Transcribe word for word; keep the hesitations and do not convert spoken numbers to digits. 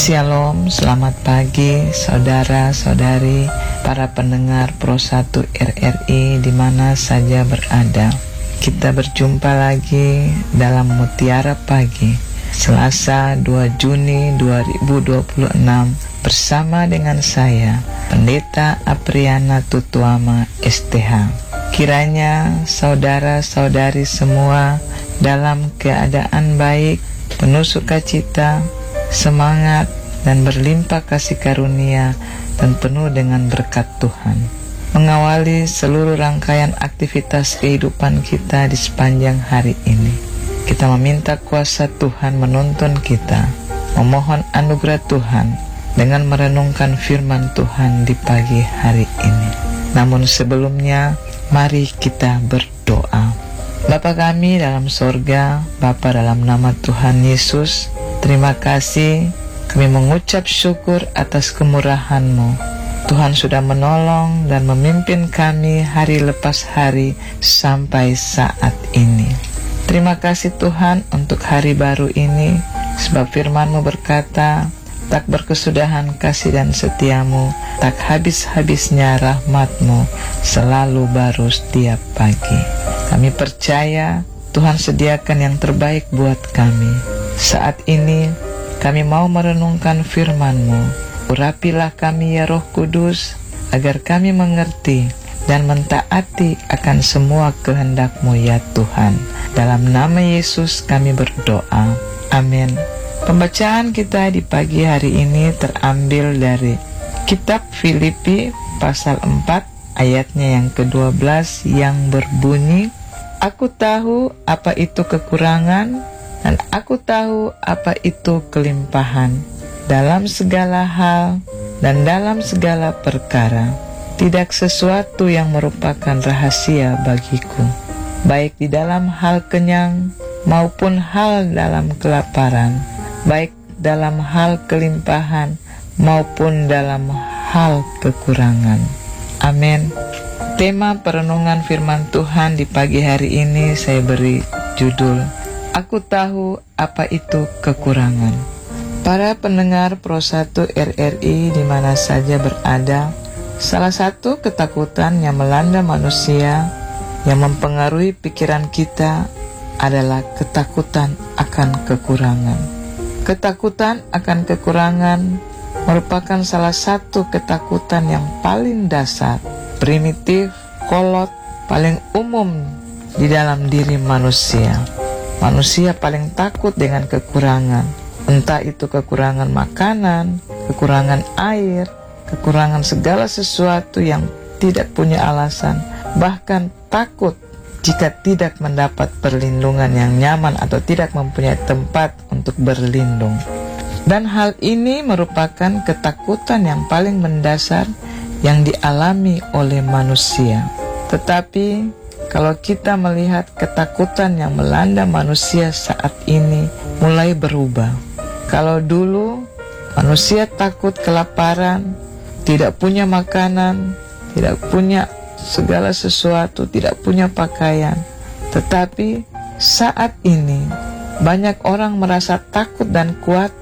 Shalom, selamat pagi saudara-saudari, para pendengar Pro satu R R I di mana saja berada. Kita berjumpa lagi dalam Mutiara Pagi, Selasa dua Juni dua ribu dua puluh enam, bersama dengan saya, Pendeta Apriana Tutuama S T H. Kiranya saudara-saudari semua dalam keadaan baik, penuh sukacita, semangat, dan berlimpah kasih karunia, dan penuh dengan berkat Tuhan, mengawali seluruh rangkaian aktivitas kehidupan kita di sepanjang hari ini. Kita meminta kuasa Tuhan menuntun kita, memohon anugerah Tuhan dengan merenungkan firman Tuhan di pagi hari ini. Namun sebelumnya, mari kita berdoa. Bapa kami dalam sorga, Bapa dalam nama Tuhan Yesus, terima kasih, kami mengucap syukur atas kemurahan-Mu. Tuhan sudah menolong dan memimpin kami hari lepas hari sampai saat ini. Terima kasih Tuhan untuk hari baru ini, sebab firman-Mu berkata, tak berkesudahan kasih dan setia-Mu, tak habis-habisnya rahmat-Mu, selalu baru setiap pagi. Kami percaya Tuhan sediakan yang terbaik buat kami. Saat ini kami mau merenungkan firman-Mu. Urapilah kami ya Roh Kudus, agar kami mengerti dan mentaati akan semua kehendak-Mu ya Tuhan. Dalam nama Yesus kami berdoa. Amin. Pembacaan kita di pagi hari ini terambil dari kitab Filipi pasal empat ayatnya yang kedua belas yang berbunyi, Aku tahu apa itu kekurangan, dan aku tahu apa itu kelimpahan. Dalam segala hal dan dalam segala perkara, tidak sesuatu yang merupakan rahasia bagiku, baik di dalam hal kenyang maupun hal dalam kelaparan, baik dalam hal kelimpahan maupun dalam hal kekurangan. Amin. Tema perenungan firman Tuhan di pagi hari ini saya beri judul, Aku tahu apa itu kekurangan. Para pendengar Pro satu R R I di mana saja berada, salah satu ketakutan yang melanda manusia yang mempengaruhi pikiran kita adalah ketakutan akan kekurangan. Ketakutan akan kekurangan merupakan salah satu ketakutan yang paling dasar, primitif, kolot, paling umum di dalam diri manusia. Manusia paling takut dengan kekurangan, entah itu kekurangan makanan, kekurangan air, kekurangan segala sesuatu yang tidak punya alasan, bahkan takut jika tidak mendapat perlindungan yang nyaman atau tidak mempunyai tempat untuk berlindung. Dan hal ini merupakan ketakutan yang paling mendasar yang dialami oleh manusia. Tetapi kalau kita melihat ketakutan yang melanda manusia saat ini mulai berubah. Kalau dulu manusia takut kelaparan, tidak punya makanan, tidak punya segala sesuatu, tidak punya pakaian. Tetapi saat ini banyak orang merasa takut dan khawatir